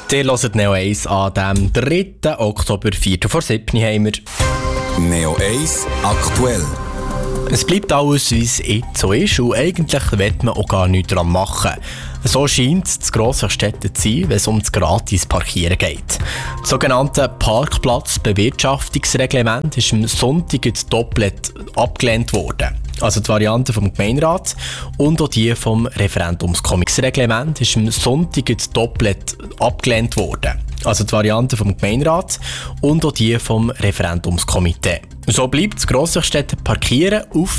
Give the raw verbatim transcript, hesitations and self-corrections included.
Ihr hört Neo eins an dem dritten Oktober, viertel vor sieben haben wir. Neo eins aktuell. Es bleibt alles, wie es jetzt so ist, und eigentlich will man auch gar nichts daran machen. So scheint es zu grossen Städten zu sein, wenn es um das gratis Parkieren geht. Das sogenannte Parkplatzbewirtschaftungsreglement ist am Sonntag jetzt doppelt abgelehnt worden. Also die Variante vom Gemeinderat und auch die vom Referendumskomitee. Das Reglement ist am Sonntag jetzt doppelt abgelehnt worden. Also die Variante vom Gemeinderat und auch die vom Referendumskomitee. So bleibt das Grossstädte Parkieren auf